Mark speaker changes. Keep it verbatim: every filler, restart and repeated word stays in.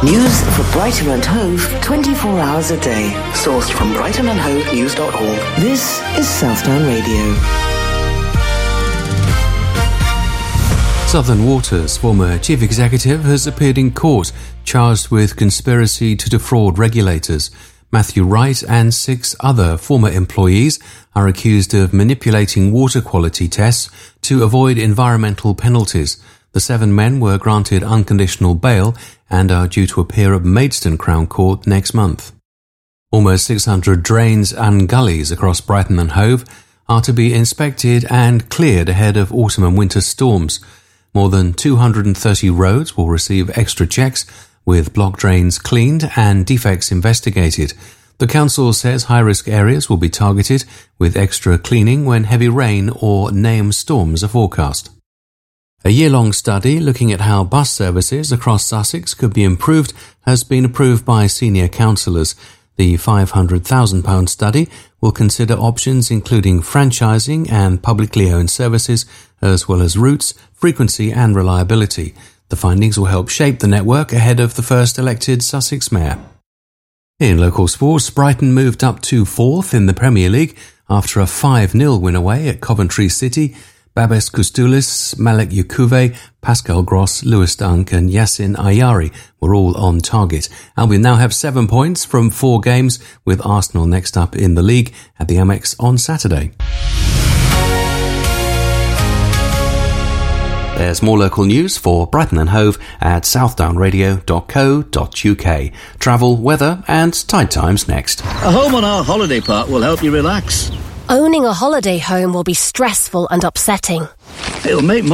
Speaker 1: News for Brighton and Hove twenty-four hours a day. Sourced from brighton and hove news dot org. This is Southdown Radio.
Speaker 2: Southern Water's former chief executive has appeared in court, charged with conspiracy to defraud regulators. Matthew Wright and six other former employees are accused of manipulating water quality tests to avoid environmental penalties. The seven men were granted unconditional bail and are due to appear at Maidstone Crown Court next month. Almost six hundred drains and gullies across Brighton and Hove are to be inspected and cleared ahead of autumn and winter storms. More than two hundred thirty roads will receive extra checks, with block drains cleaned and defects investigated. The council says high-risk areas will be targeted with extra cleaning when heavy rain or named storms are forecast. A year-long study looking at how bus services across Sussex could be improved has been approved by senior councillors. The five hundred thousand pounds study will consider options including franchising and publicly owned services, as well as routes, frequency and reliability. The findings will help shape the network ahead of the first elected Sussex mayor. In local sports, Brighton moved up to fourth in the Premier League after a five nil win away at Coventry City. Babes Koustulis, Malek Yokuve, Pascal Gross, Lewis Dunk and Yassin Ayari were all on target. Albion now have seven points from four games, with Arsenal next up in the league at the Amex on Saturday. There's more local news for Brighton and Hove at southdown radio dot co dot uk. Travel, weather and tide times next.
Speaker 3: A home on our holiday park will help you relax.
Speaker 4: Owning a holiday home will be stressful and upsetting.
Speaker 3: It'll make